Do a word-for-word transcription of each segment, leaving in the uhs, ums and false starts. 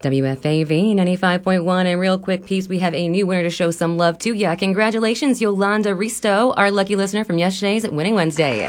W F A V ninety-five point one. And real quick, peeps, we have a new winner to show some love to. Yeah, congratulations, Yolanda Risto, our lucky listener from yesterday's Winning Wednesday.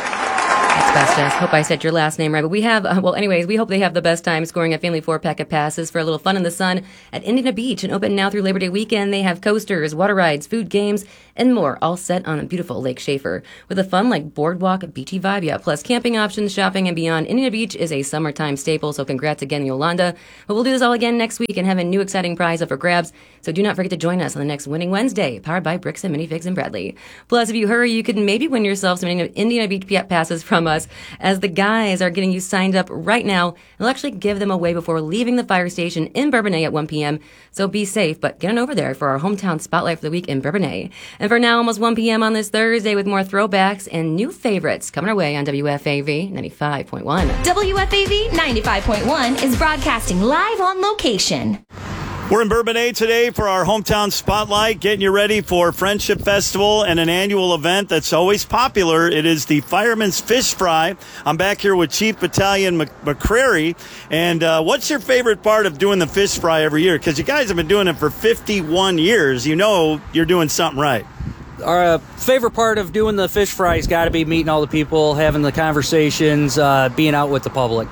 Best, Jess. Hope I said your last name right. But we have, uh, well, anyways, we hope they have the best time scoring a family four-pack of passes for a little fun in the sun at Indiana Beach and open now through Labor Day weekend. They have coasters, water rides, food, games, and more, all set on a beautiful Lake Schaefer with a fun, like, boardwalk, beachy vibe, yeah, plus camping options, shopping, and beyond. Indiana Beach is a summertime staple, so congrats again, Yolanda. But we'll do this all again next week and have a new exciting prize up for grabs, so do not forget to join us on the next Winning Wednesday, powered by Bricks and Minifigs and Bradley. Plus, if you hurry, you could maybe win yourself some Indiana Beach passes from us, as the guys are getting you signed up right now, and we'll actually give them away before leaving the fire station in Bourbonnais at one p.m. So be safe, but get on over there for our hometown spotlight for the week in Bourbonnais. And for now, almost one p.m. on this Thursday with more throwbacks and new favorites coming our way on W F A V ninety-five point one. W F A V ninety-five point one is broadcasting live on location. We're in Bourbonnais today for our hometown spotlight, getting you ready for Friendship Festival and an annual event that's always popular. It is the Fireman's Fish Fry. I'm back here with Chief Battalion McCrary. And uh, what's your favorite part of doing the fish fry every year? Because you guys have been doing it for fifty-one years. You know you're doing something right. Our uh, favorite part of doing the fish fry's got to be meeting all the people, having the conversations, uh, being out with the public.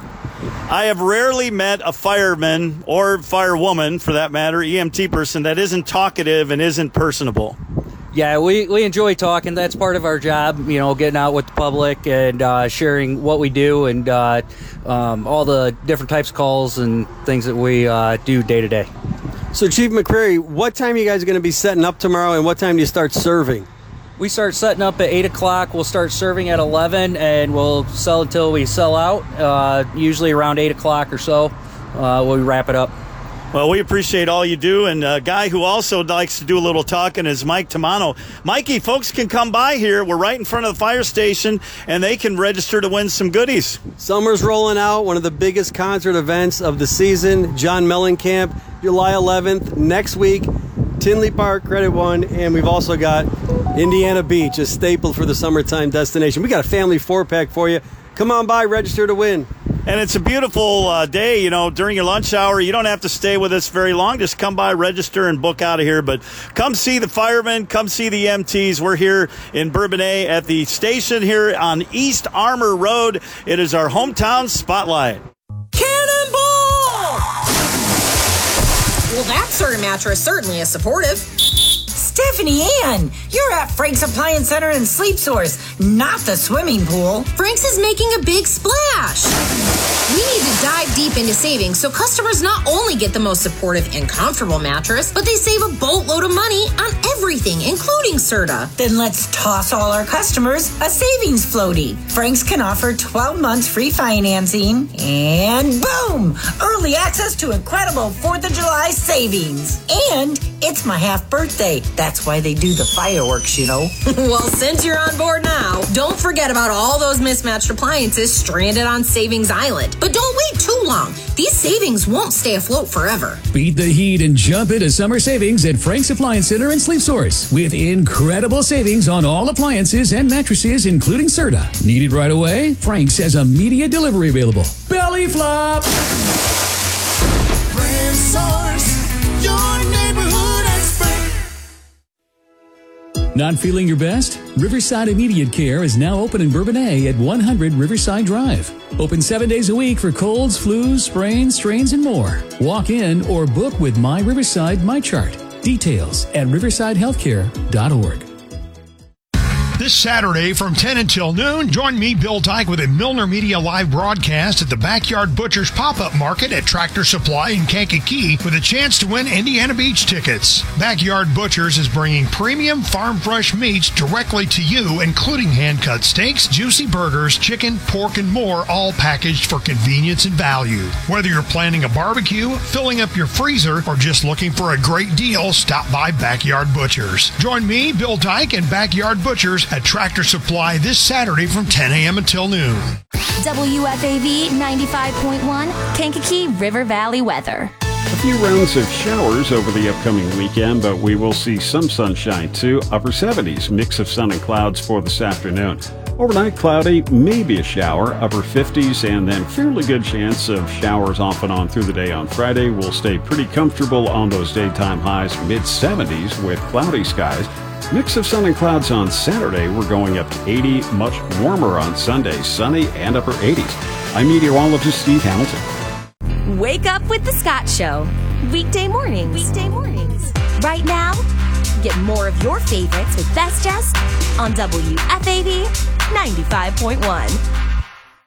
I have rarely met a fireman or firewoman, for that matter, E M T person, that isn't talkative and isn't personable. Yeah, we, we enjoy talking. That's part of our job, you know, getting out with the public and uh, sharing what we do and uh, um, all the different types of calls and things that we uh, do day to day. So, Chief McCrary, what time are you guys going to be setting up tomorrow, and what time do you start serving? We start setting up at eight o'clock. We'll start serving at eleven, and we'll sell until we sell out, uh, usually around eight o'clock or so. Uh, we'll wrap it up. Well, we appreciate all you do. And a guy who also likes to do a little talking is Mike Tamano. Mikey, folks can come by here. We're right in front of the fire station, and they can register to win some goodies. Summer's rolling out, one of the biggest concert events of the season, John Mellencamp, July eleventh, next week. Tinley Park, Credit One, and we've also got Indiana Beach, a staple for the summertime destination. We got a family four-pack for you. Come on by, register to win. And it's a beautiful uh, day, you know, during your lunch hour. You don't have to stay with us very long. Just come by, register, and book out of here. But come see the firemen, come see the E M Ts. We're here in Bourbonnais at the station here on East Armour Road. It is our hometown spotlight. Cannonball! Well, that sort of mattress certainly is supportive. Stephanie Ann, you're at Frank's Appliance Center and Sleep Source, not the swimming pool. Frank's is making a big splash. We need to dive deep into savings so customers not only get the most supportive and comfortable mattress, but they save a boatload of money on everything, including Serta. Then let's toss all our customers a savings floaty. Frank's can offer twelve months free financing, and boom! Early access to incredible fourth of July savings. And it's my half birthday. That's why they do the fireworks, you know. Well, since you're on board now, don't forget about all those mismatched appliances stranded on Savings Island. But don't wait too long. These savings won't stay afloat forever. Beat the heat and jump into summer savings at Frank's Appliance Center and Sleep Source with incredible savings on all appliances and mattresses, including Serta. Need it right away? Frank's has immediate delivery available. Belly flop! Brand Source, your neighborhood expert. Not feeling your best? Riverside Immediate Care is now open in Bourbonnais at one hundred Riverside Drive. Open seven days a week for colds, flus, sprains, strains, and more. Walk in or book with My Riverside MyChart. Details at riverside healthcare dot org. This Saturday from ten until noon, join me, Bill Dyke, with a Milner Media live broadcast at the Backyard Butchers Pop-Up Market at Tractor Supply in Kankakee with a chance to win Indiana Beach tickets. Backyard Butchers is bringing premium farm-fresh meats directly to you, including hand-cut steaks, juicy burgers, chicken, pork, and more, all packaged for convenience and value. Whether you're planning a barbecue, filling up your freezer, or just looking for a great deal, stop by Backyard Butchers. Join me, Bill Dyke, and Backyard Butchers at Tractor Supply this Saturday from ten a.m. until noon. W F A V ninety-five point one, Kankakee River Valley weather. A few rounds of showers over the upcoming weekend, but we will see some sunshine too. Upper seventies, mix of sun and clouds for this afternoon. Overnight cloudy, maybe a shower, upper fifties, and then fairly good chance of showers off and on through the day on Friday. We'll stay pretty comfortable on those daytime highs, mid seventies with cloudy skies. Mix of sun and clouds on Saturday. We're going up to eighty, much warmer on Sunday, sunny and upper eighties. I'm meteorologist Steve Hamilton. Wake up with the Scott Show. Weekday mornings. Weekday mornings. Right now, get more of your favorites with Best Jess on W F A B ninety-five point one.